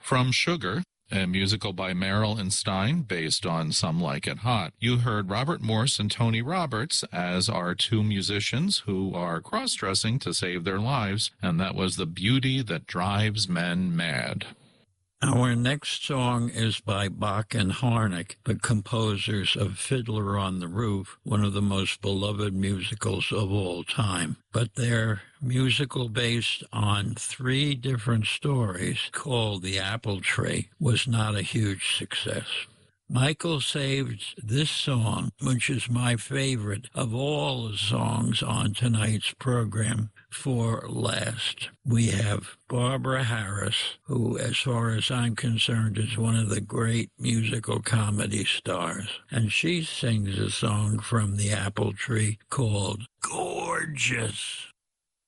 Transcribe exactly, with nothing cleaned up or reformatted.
From Sugar, a musical by Merrill and Stein based on Some Like It Hot. You heard Robert Morse and Tony Roberts as our two musicians who are cross-dressing to save their lives, and that was The Beauty That Drives Men Mad. Our next song is by Bach and Harnick, the composers of Fiddler on the Roof, one of the most beloved musicals of all time. But their musical based on three different stories called The Apple Tree was not a huge success. Michael saved this song, which is my favorite of all the songs on tonight's program, for last. We have Barbara Harris, who, as far as I'm concerned, is one of the great musical comedy stars. And she sings a song from The Apple Tree called Gorgeous.